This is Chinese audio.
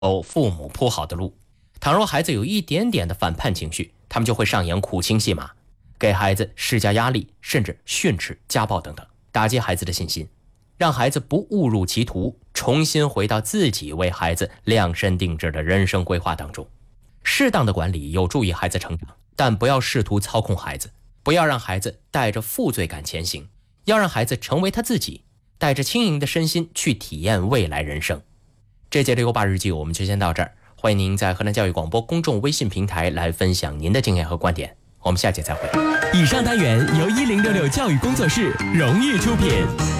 父母铺好的路。倘若孩子有一点点的反叛情绪，他们就会上演苦情戏码，给孩子施加压力，甚至训斥、家暴等等，打击孩子的信心，让孩子不误入歧途，重新回到自己为孩子量身定制的人生规划当中。适当的管理有助于孩子成长，但不要试图操控孩子，不要让孩子带着负罪感前行，要让孩子成为他自己，带着轻盈的身心去体验未来人生。这节的优爸日记我们就先到这儿，欢迎您在河南教育广播公众微信平台来分享您的经验和观点，我们下节再会。 以上单元由1066教育工作室荣誉出品。